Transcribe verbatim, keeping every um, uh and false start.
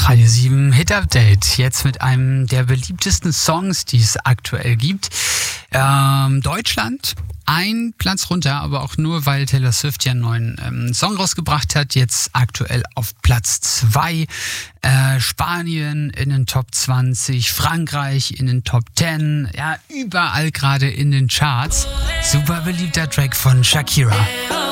Radio sieben Hit Update. Jetzt mit einem der beliebtesten Songs, die es aktuell gibt. Ähm, Deutschland, ein Platz runter, aber auch nur, weil Taylor Swift ja einen neuen ähm, Song rausgebracht hat. Jetzt aktuell auf Platz zwei. Äh, Spanien in den Top zwanzig, Frankreich in den Top zehn. Ja, überall gerade in den Charts. Super beliebter Track von Shakira.